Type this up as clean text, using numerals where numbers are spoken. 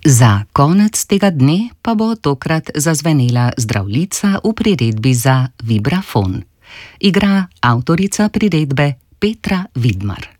Za konec tega dne pa bo tokrat zazvenela Zdravljica v priredbi za vibrafon. Igra avtorica priredbe Petra Vidmar.